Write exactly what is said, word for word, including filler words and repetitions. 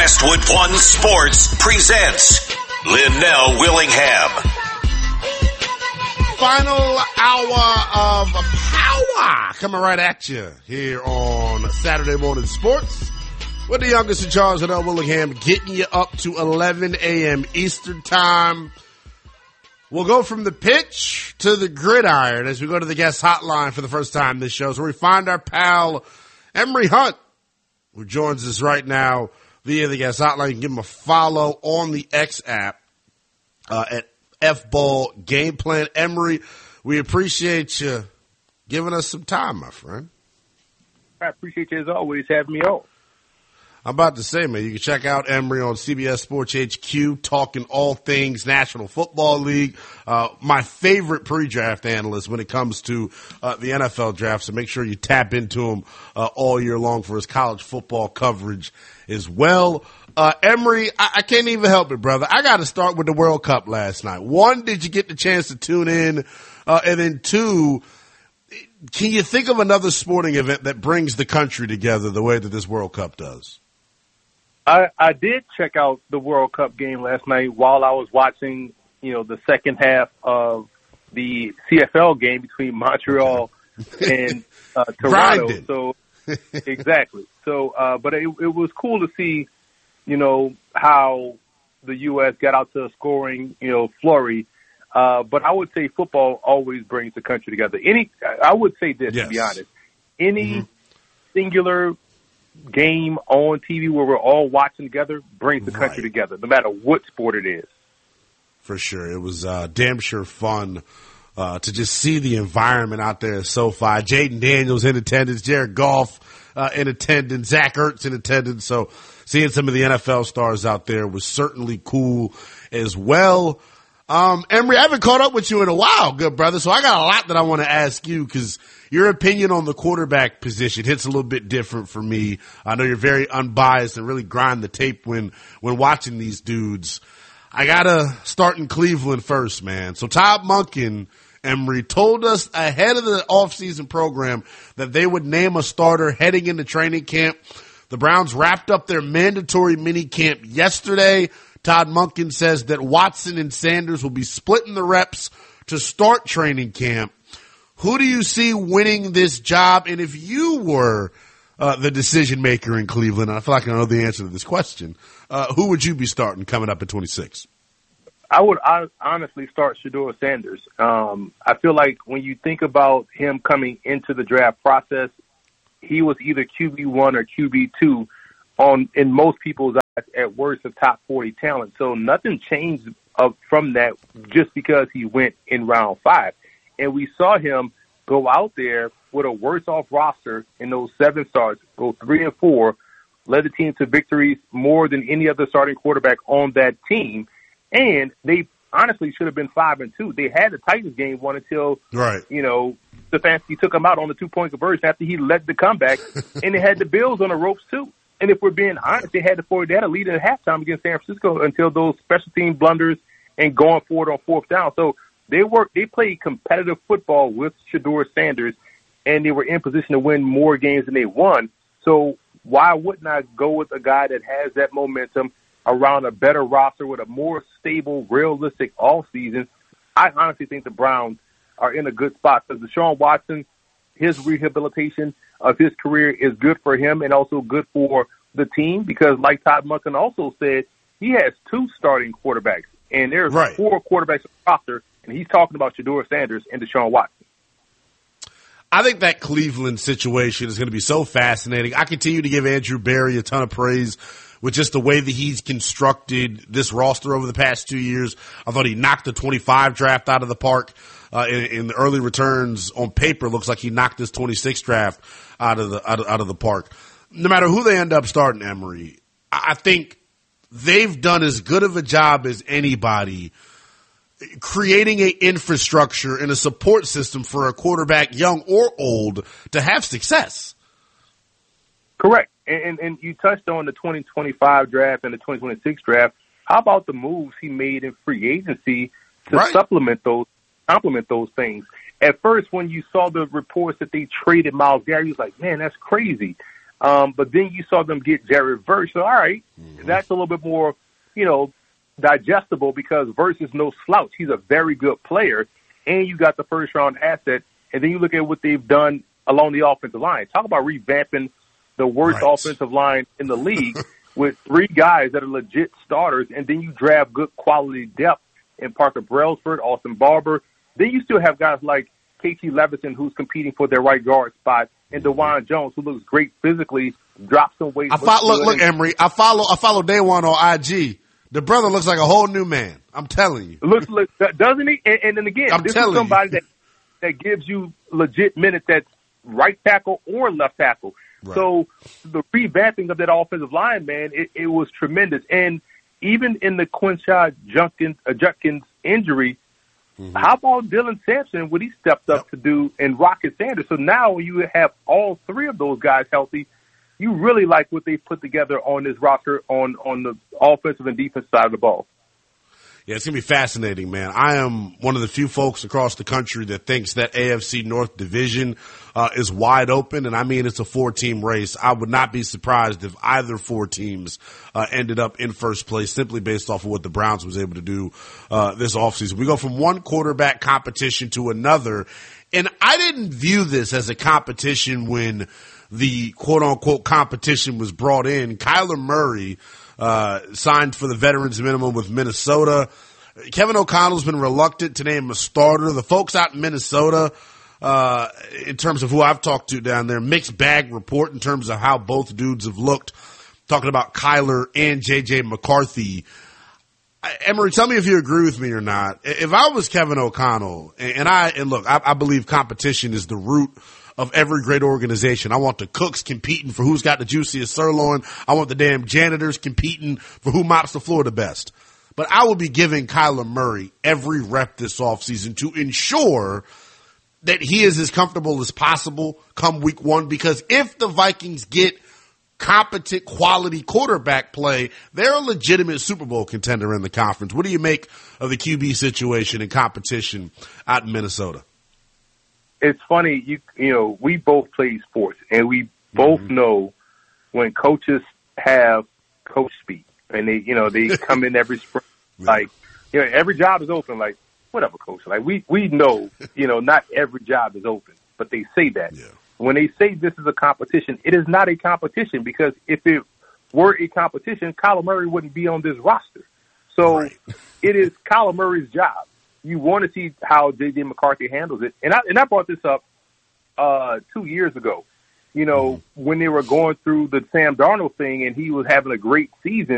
Westwood One Sports presents Linnell Willingham. Final hour of power coming right at you here on Saturday Morning Sports with the youngest in charge, Linnell Willingham, getting you up to eleven a.m. Eastern Time. We'll go from the pitch to the gridiron as we go to the guest hotline for the first time this show. So we find our pal Emory Hunt, who joins us right now via the guest hotline. You can give him a follow on the X app uh, at F-Ball Game Plan. Emory, we appreciate you giving us some time, my friend. I appreciate you as always having me on. I'm about to say, man, you can check out Emory on C B S Sports H Q, talking all things National Football League. Uh, my favorite pre-draft analyst when it comes to uh, the N F L draft, so make sure you tap into him uh, all year long for his college football coverage as well. Uh, Emory, I-, I can't even help it, brother. I got to start with the World Cup last night. One, did you get the chance to tune in? Uh, and then two, can you think of another sporting event that brings the country together the way that this World Cup does? I, I did check out the World Cup game last night while I was watching, you know, the second half of the C F L game between Montreal and uh, Toronto. Grinded. So exactly. So, uh, but it, it was cool to see, you know, how the U S got out to a scoring, you know, flurry. Uh, but I would say football always brings the country together. Any, I would say this, yes. to be honest, any mm-hmm. singular game on T V where we're all watching together brings the country right. together, no matter what sport it is. For sure. It was uh, damn sure fun uh, to just see the environment out there at SoFi. Jaden Daniels in attendance, Jared Goff uh, in attendance, Zach Ertz in attendance. So seeing some of the N F L stars out there was certainly cool as well. Um, Emory, I haven't caught up with you in a while, good brother, so I got a lot that I want to ask you because your opinion on the quarterback position hits a little bit different for me. I know you're very unbiased and really grind the tape when, when watching these dudes. I got to start in Cleveland first, man. So Todd Monken, Emory, told us ahead of the offseason program that they would name a starter heading into training camp. The Browns wrapped up their mandatory mini camp yesterday. Todd Monken says that Watson and Sanders will be splitting the reps to start training camp. Who do you see winning this job? And if you were uh, the decision maker in Cleveland, and I feel like I know the answer to this question, uh, who would you be starting coming up at twenty-six? I would I honestly start Shedeur Sanders. Um, I feel like when you think about him coming into the draft process, he was either Q B one or Q B two on in most people's eyes at worst of top forty talent. So nothing changed uh, from that just because he went in round five. And we saw him go out there with a worse-off roster in those seven starts, go three and four, led the team to victories more than any other starting quarterback on that team. And they honestly should have been five and two. They had the Titans game won until, right. you know, Stefanski took him out on the two-point conversion after he led the comeback, and they had the Bills on the ropes too. And if we're being honest, they had the four, they had a lead at halftime against San Francisco until those special team blunders and going forward on fourth down. So they worked, they played competitive football with Shedeur Sanders, and they were in position to win more games than they won. So why wouldn't I go with a guy that has that momentum around a better roster with a more stable, realistic offseason? I honestly think the Browns are in a good spot because Deshaun Watson, his rehabilitation of his career is good for him and also good for the team because, like Todd Monken also said, he has two starting quarterbacks, and there's right. four quarterbacks on the roster, and he's talking about Shedeur Sanders and Deshaun Watson. I think that Cleveland situation is going to be so fascinating. I continue to give Andrew Berry a ton of praise with just the way that he's constructed this roster over the past two years. I thought he knocked the twenty-five draft out of the park. Uh, in, in the early returns on paper, looks like he knocked his twenty-six draft out of the out of, out of the park. No matter who they end up starting, Emory, I, I think they've done as good of a job as anybody creating an infrastructure and a support system for a quarterback, young or old, to have success. Correct. And, and, and you touched on the twenty twenty-five draft and the twenty twenty-six draft. How about the moves he made in free agency to right. supplement those, complement those things? At first, when you saw the reports that they traded Myles Garrett, you was like, man, that's crazy. Um, but then you saw them get Jared Verse. So, all right, mm-hmm. that's a little bit more, you know, digestible because Verse is no slouch. He's a very good player, and you got the first-round asset. And then you look at what they've done along the offensive line. Talk about revamping the worst right. offensive line in the league with three guys that are legit starters, and then you draft good quality depth in Parker Brailsford, Austin Barber. Then you still have guys like K T Levison, who's competing for their right guard spot, and DeJuan Jones, who looks great physically, drops some weight. I follow, look, look, Emory, I follow, I follow Day One on I G. The brother looks like a whole new man. I'm telling you. Looks, look, doesn't he? And, and then again, I'm this telling is somebody you. that that gives you legit minutes at right tackle or left tackle. Right. So the revamping of that offensive line, man, it, it was tremendous. And even in the Quinshad Judkins, uh, Judkins injury, mm-hmm. how about Dylan Sampson, what he stepped up yep. to do, and Rocket Sanders? So now when you have all three of those guys healthy, you really like what they put together on this roster on, on the offensive and defensive side of the ball. Yeah, it's going to be fascinating, man. I am one of the few folks across the country that thinks that A F C North division uh, is wide open, and I mean it's a four-team race. I would not be surprised if either four teams uh, ended up in first place simply based off of what the Browns was able to do uh, this offseason. We go from one quarterback competition to another, and I didn't view this as a competition when the quote-unquote competition was brought in. Kyler Murray Uh, signed for the veterans minimum with Minnesota. Kevin O'Connell's been reluctant to name a starter. The folks out in Minnesota, uh, in terms of who I've talked to down there, mixed bag report in terms of how both dudes have looked, talking about Kyler and J J McCarthy. Emory, tell me if you agree with me or not. If I was Kevin O'Connell, and I, and look, I, I believe competition is the root of every great organization. I want the cooks competing for who's got the juiciest sirloin. I want the damn janitors competing for who mops the floor the best. But I would be giving Kyler Murray every rep this offseason to ensure that he is as comfortable as possible come week one, because if the Vikings get competent, quality quarterback play, they're a legitimate Super Bowl contender in the conference. What do you make of the Q B situation and competition out in Minnesota? It's funny, you you know, we both play sports, and we both mm-hmm. know when coaches have coach speak, and they, you know, they come in every spring, like, you know, every job is open, like, whatever, coach. Like, we, we know, you know, not every job is open, but they say that. Yeah. When they say this is a competition, it is not a competition, because if it were a competition, Kyler Murray wouldn't be on this roster. So right. It is Kyler Murray's job. You want to see how J J McCarthy handles it. And I, and I brought this up uh, two years ago, you know, mm-hmm. when they were going through the Sam Darnold thing and he was having a great season.